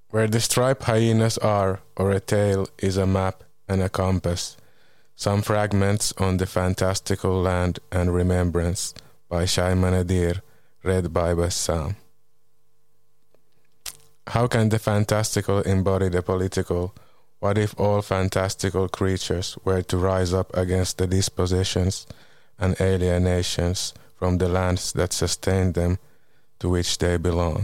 Where the striped hyenas are, or a tail is a map and a compass. Some fragments on the fantastical land and remembrance by Shaiman Adir, read by Bassam. How can the fantastical embody the political? What if all fantastical creatures were to rise up against the dispossessions and alienations from the lands that sustain them, to which they belong?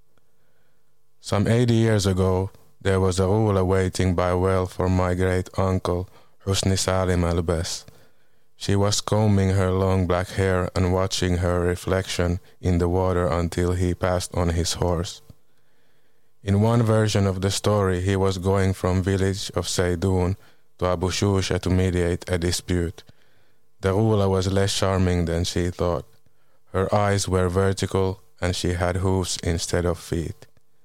Some 80 years ago, there was a ruler waiting by well for my great uncle, Husni Salim al-Bes. She was combing her long black hair and watching her reflection in the water until he passed on his horse. In one version of the story, he was going from village of Seydoun to Abu Shusha to mediate a dispute. The ruler was less charming than she thought. Her eyes were vertical and she had hooves instead of feet.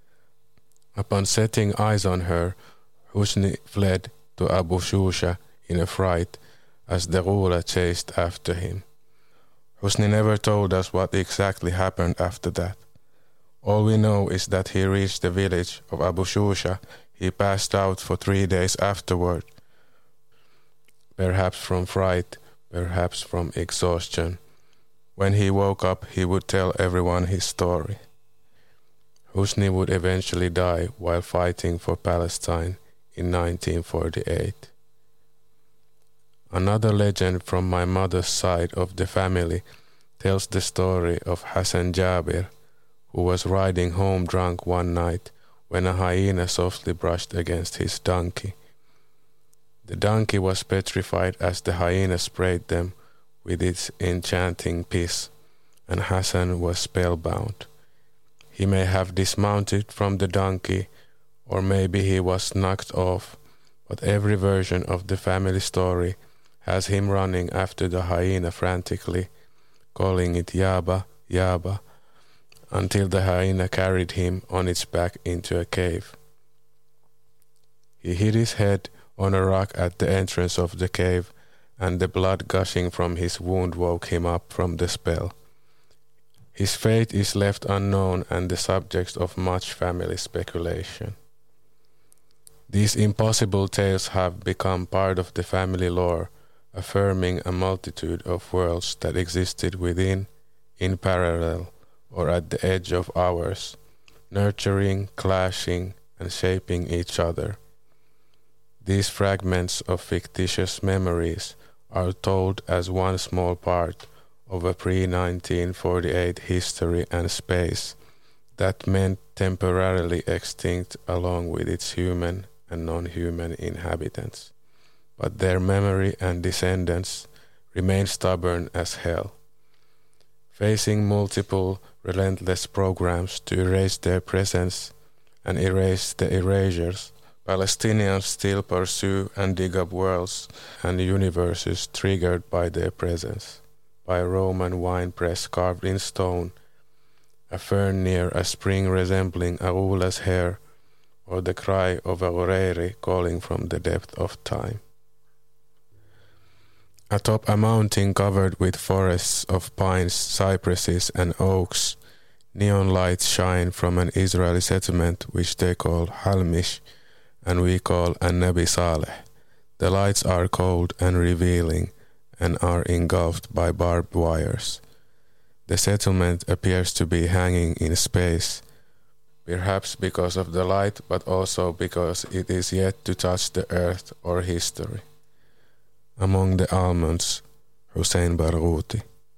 Upon setting eyes on her, Husni fled to Abu Shusha in a fright as the ruler chased after him. Husni never told us what exactly happened after that. All we know is that he reached the village of Abu Shusha. He passed out for 3 days afterward, perhaps from fright, perhaps from exhaustion. When he woke up, he would tell everyone his story. Husni would eventually die while fighting for Palestine in 1948. Another legend from my mother's side of the family tells the story of Hassan Jabir, who was riding home drunk one night when a hyena softly brushed against his donkey. The donkey was petrified as the hyena sprayed them with its enchanting piss, and Hassan was spellbound. He may have dismounted from the donkey, or maybe he was knocked off, but every version of the family story has him running after the hyena frantically, calling it Yaba, Yaba, until the hyena carried him on its back into a cave. He hit his head on a rock at the entrance of the cave, and the blood gushing from his wound woke him up from the spell. His fate is left unknown and the subject of much family speculation. These impossible tales have become part of the family lore, affirming a multitude of worlds that existed within, in parallel, or at the edge of ours, nurturing, clashing, and shaping each other. These fragments of fictitious memories are told as one small part of a pre-1948 history and space that meant temporarily extinct along with its human and non-human inhabitants. But their memory and descendants remain stubborn as hell, facing multiple relentless programs to erase their presence and erase the erasures. Palestinians still pursue and dig up worlds and universes triggered by their presence, by a Roman wine press carved in stone, a fern near a spring resembling a ruler's hair, or the cry of a orrery calling from the depth of time. Atop a mountain covered with forests of pines, cypresses, and oaks, neon lights shine from an Israeli settlement which they call Halmish, and we call An-Nabi Saleh. The lights are cold and revealing, and are engulfed by barbed wires. The settlement appears to be hanging in space, perhaps because of the light, but also because it is yet to touch the earth or history. Among the almonds, Hussein Barghouti.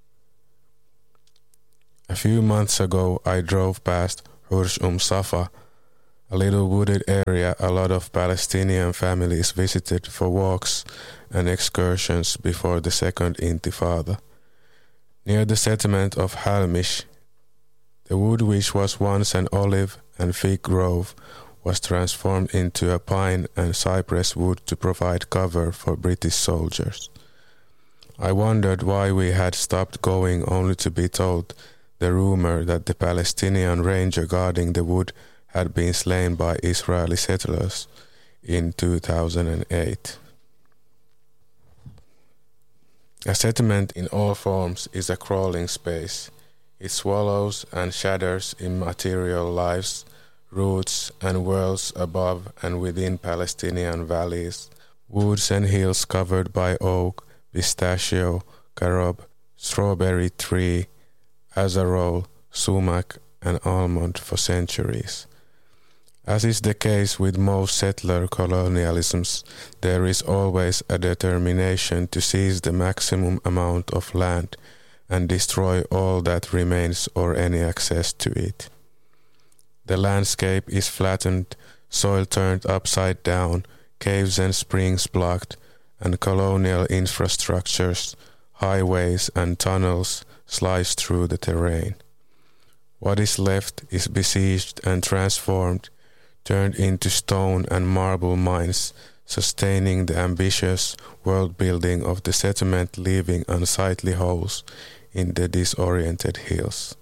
A few months ago, I drove past Hurj Safa, a little wooded area a lot of Palestinian families visited for walks and excursions before the Second Intifada. Near the settlement of Halmish, the wood which was once an olive and fig grove was transformed into a pine and cypress wood to provide cover for British soldiers. I wondered why we had stopped going only to be told the rumor that the Palestinian ranger guarding the wood had been slain by Israeli settlers in 2008. A settlement in all forms is a crawling space. It swallows and shatters immaterial lives, roots and worlds above and within Palestinian valleys, woods and hills covered by oak, pistachio, carob, strawberry tree, azarole, sumac, and almond for centuries. As is the case with most settler colonialisms, there is always a determination to seize the maximum amount of land and destroy all that remains or any access to it. The landscape is flattened, soil turned upside down, caves and springs blocked, and colonial infrastructures, highways and tunnels slice through the terrain. What is left is besieged and transformed, turned into stone and marble mines, sustaining the ambitious world-building of the settlement, leaving unsightly holes in the disoriented hills.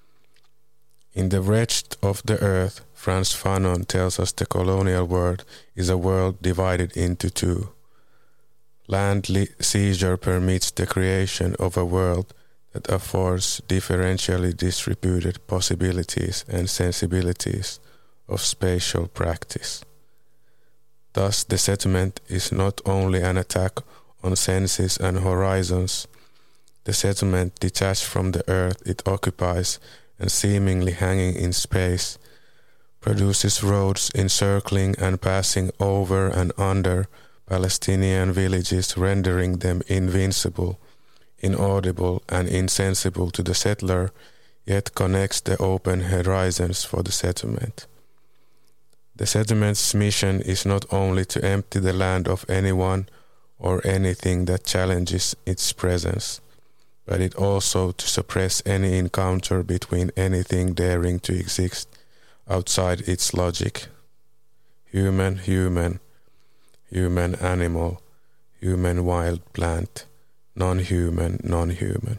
In The Wretched of the Earth, Frantz Fanon tells us the colonial world is a world divided into two. Land seizure permits the creation of a world that affords differentially distributed possibilities and sensibilities of spatial practice. Thus, the settlement is not only an attack on senses and horizons. The settlement, detached from the earth it occupies and seemingly hanging in space, produces roads encircling and passing over and under Palestinian villages, rendering them invincible, inaudible, and insensible to the settler, yet connects the open horizons for the settlement. The settlement's mission is not only to empty the land of anyone or anything that challenges its presence, but it also to suppress any encounter between anything daring to exist outside its logic. Human, human, human animal, human wild plant, non-human, non-human.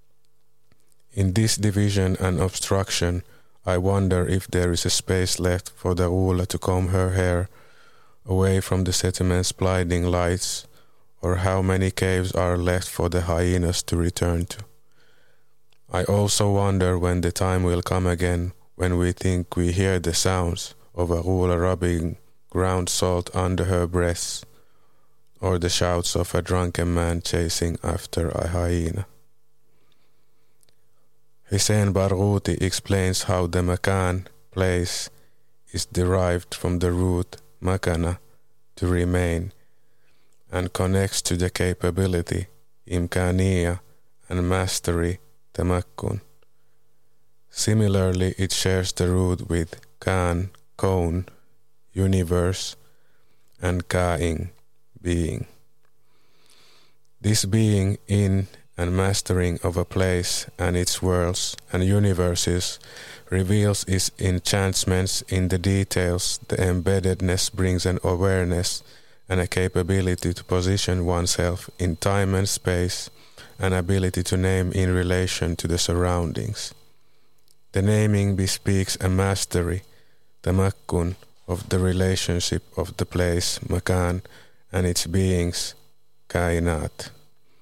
In this division and obstruction, I wonder if there is a space left for the Ghula to comb her hair away from the settlement's blinding lights, or how many caves are left for the hyenas to return to. I also wonder when the time will come again when we think we hear the sounds of a Ghula rubbing ground salt under her breasts, or the shouts of a drunken man chasing after a hyena. Hussein Barghouti explains how the makan, place, is derived from the root makana, to remain, and connects to the capability, imkaniya, and mastery, tamakkun. Similarly, it shares the root with kan, cone, universe, and kaing, being. This being in and mastering of a place and its worlds and universes reveals its enchantments in the details. The embeddedness brings an awareness and a capability to position oneself in time and space, an ability to name in relation to the surroundings. The naming bespeaks a mastery, tamakkun, of the relationship of the place, makan, and its beings, kainat.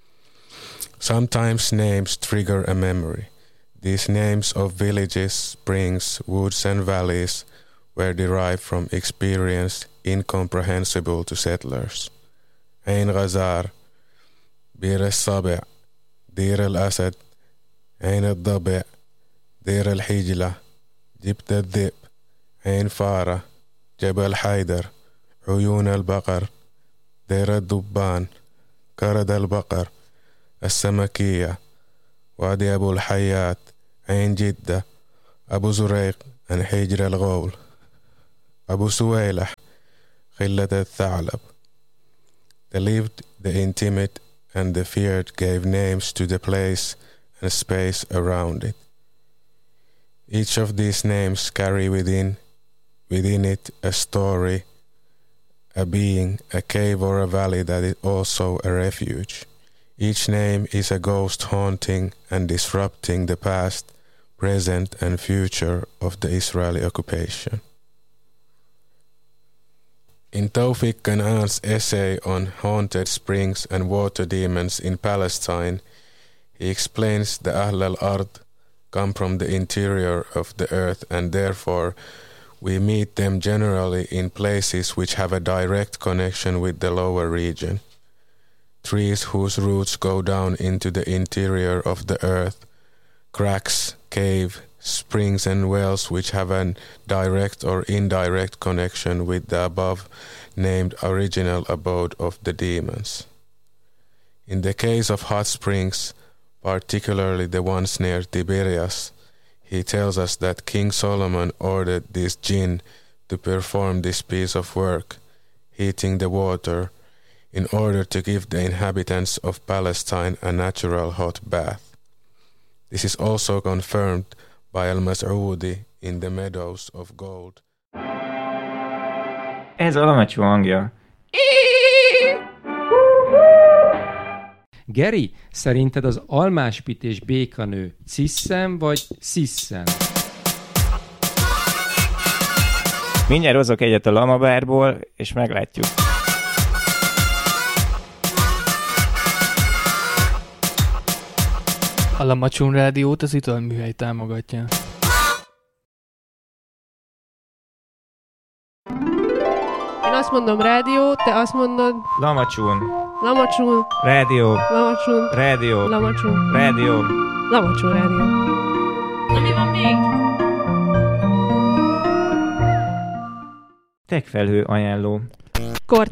Sometimes names trigger a memory. These names of villages, springs, woods and valleys were derived from experience incomprehensible to settlers. Ain Ghazar, Bir al-Sabi', Dir al-Asad, Ain al-Dabi', Dir al-Hijla, Jibt al-Dhib, Ain Fara, Jabal Haidar, Uyun al-Baqar, Dir al-Dubban, Karad al-Baqar, السمكية, وادي أبو الحيات, عين جدة, أبو زريق, and حجر الغول, أبو سويلح, خلة الثعلب. The lived, the intimate, and the feared gave names to the place and space around it. Each of these names carry within it a story, a being, a cave or a valley that is also a refuge. Each name is a ghost haunting and disrupting the past, present, and future of the Israeli occupation. In Tawfiq Kanan's essay on haunted springs and water demons in Palestine, he explains the Ahl al-Ard come from the interior of the earth and therefore We meet them generally in places which have a direct connection with the lower region. Trees whose roots go down into the interior of the earth, cracks, cave, springs and wells which have a direct or indirect connection with the above named original abode of the demons. In the case of hot springs, particularly the ones near Tiberias, he tells us that King Solomon ordered these jinn to perform this piece of work, heating the water, in order to give the inhabitants of Palestine a natural hot bath. This is also confirmed by Al-Mas'udi in the Meadows of Gold. Ez a lamatyú hangja. Geri, szerinted az almáspit és békanő ciszen vagy sziszen? Mindjárt hozok egyet a lamabárból, és meglátjuk. A Lamacsun Rádiót az Italműhely támogatja. Én azt mondom rádió, te azt mondod... Lamacsun. Lamacsun. Rádió. Lamacsun. Rádió. Lamacsun. Rádió. Lamacsun rádió. Na mi van még? Tekfelhő ajánló.